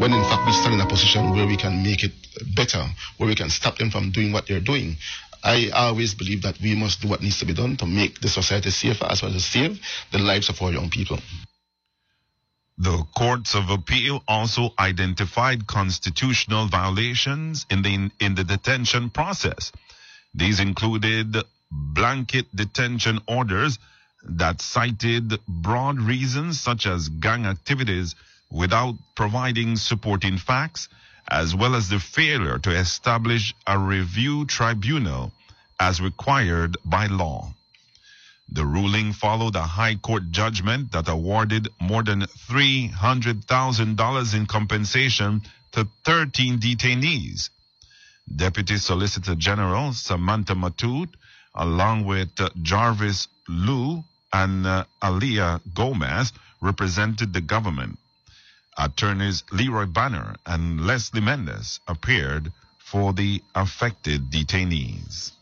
when in fact we stand in a position where we can make it better, where we can stop them from doing what they're doing. I always believe that we must do what needs to be done to make the society safer as well as save the lives of our young people. The courts of appeal also identified constitutional violations in the detention process. These included blanket detention orders that cited broad reasons such as gang activities without providing supporting facts, as well as the failure to establish a review tribunal as required by law. The ruling followed a high court judgment that awarded more than $300,000 in compensation to 13 detainees. Deputy Solicitor General Samantha Matute, along with Jarvis Liu and Aliyah Gomez, represented the government. Attorneys Leroy Banner and Leslie Mendez appeared for the affected detainees.